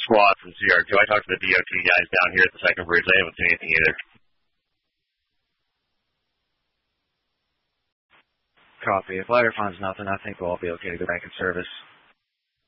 SWAT from CR2. I talked to the DOT guys down here at the second bridge. They haven't seen anything either. Copy. If ladder finds nothing, I think we'll all be okay to go back in service.